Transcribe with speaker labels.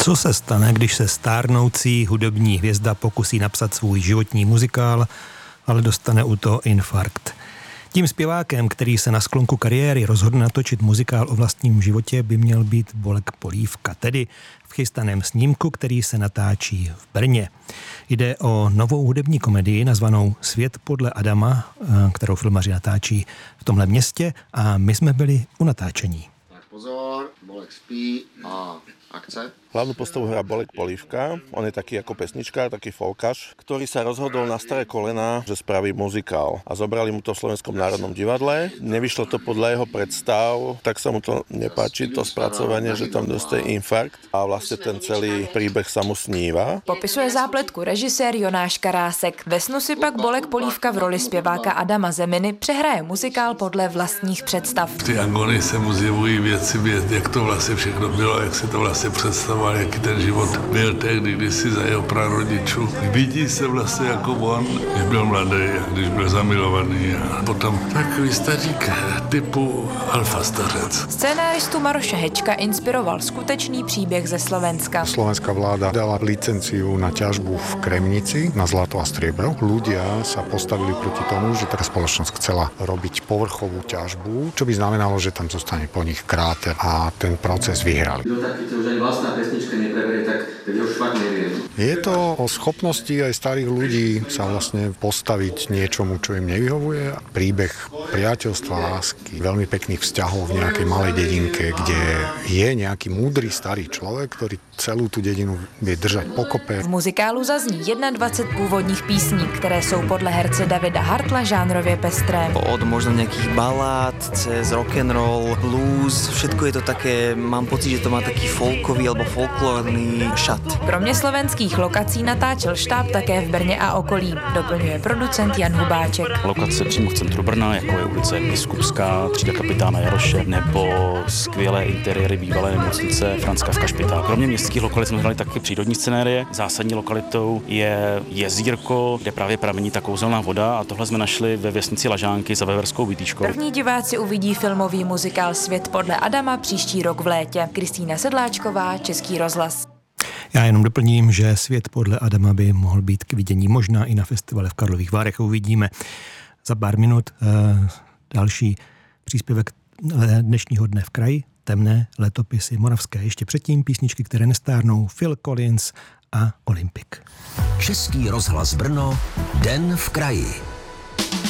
Speaker 1: Co se stane, když se stárnoucí hudební hvězda pokusí napsat svůj životní muzikál, ale dostane u toho infarkt? Tím zpěvákem, který se na sklonku kariéry rozhodne natočit muzikál o vlastním životě, by měl být Bolek Polívka, tedy v chystaném snímku, který se natáčí v Brně. Jde o novou hudební komedii nazvanou Svět podle Adama, kterou filmaři natáčí v tomhle městě a my jsme byli u natáčení.
Speaker 2: Tak pozor, Bolek spí a akce.
Speaker 3: Hlavnú postavu hrá Bolek Polívka, on je taký ako pesničkár, taký folkař, ktorý sa rozhodol na staré kolená, že spraví muzikál. A zobrali mu to v Slovenskom národnom divadle. Nevyšlo to podľa jeho predstav, tak sa mu to nepáči, to spracovanie, že tam dostaje infarkt a vlastne ten celý príbeh sa mu sníva.
Speaker 4: Popisuje zápletku režisér Jonáš Karásek. Ve snu si pak Bolek Polívka v roli zpěváka Adama Zeminy přehraje muzikál podle vlastních představ.
Speaker 5: V té agonii se mu zjevují věci, jak to vlastně všechno bylo, jak se to vlastně představoval, jaký ten život byl tehdy, když si za jeho prarodičů. Vidí se vlastně jako on, když byl mladý a když byl zamilovaný a potom takový stařík typu alfa stařec.
Speaker 4: Scénáristu Maroše Hečka inspiroval skutečný příběh ze Slovenska.
Speaker 6: Slovenská vláda dala licenciu na ťažbu v Kremnici na zlato a striebro. Ľudia sa postavili proti tomu, že taká spoločnosť chcela robiť povrchovú ťažbu, čo by znamenalo, že tam zostane po nich kráter a ten proces vyhrali.
Speaker 2: Kto takýto už ani vlastná pesnička nepreberie, tak ho už fakt nevie.
Speaker 6: Je to o schopnosti aj starých ľudí sa vlastne postaviť niečomu, čo im nevyhovuje. Príbeh priateľstva, lásky, veľmi pekných vzťahov v nejakej malej dedinke, kde je nejaký múdry starý človek, ktorý celou tu dedinu vie držať pokope.
Speaker 4: V muzikálu zazní 21 původních písní, které jsou podle herce Davida Hartla žánrově pestré.
Speaker 7: Od možno nejakých balád, cez rock'n'roll, blues, všetko je to také, mám pocit, že to má taký folkový alebo folklórny šat.
Speaker 4: Kromě slovenských lokací natáčel štáb také v Brně a okolí, doplňuje producent Jan Hubáček.
Speaker 8: Lokace přímo v centru Brna, jako je ulice Biskupská, třída kapitána Jaroše, nebo skvělé interiéry bývalé nemocnice Františka Špitál. Kromě městských lokalit jsme hledali taky přírodní scenérie. Zásadní lokalitou je jezírko, kde právě pramení ta kouzelná voda a tohle jsme našli ve vesnici Lažánky za Veverskou Vytýškou.
Speaker 4: První diváci uvidí filmový muzikál Svět podle Adama příští rok v létě. Kristýna Sedláčková, Český rozhlas.
Speaker 1: Já jenom doplním, že Svět podle Adama by mohl být k vidění možná i na festivale v Karlových Varech. Uvidíme za pár minut další příspěvek dnešního dne v kraji. Temné letopisy moravské. Ještě předtím písničky, které nestárnou, Phil Collins a Olympik.
Speaker 9: Český rozhlas Brno, Den v kraji.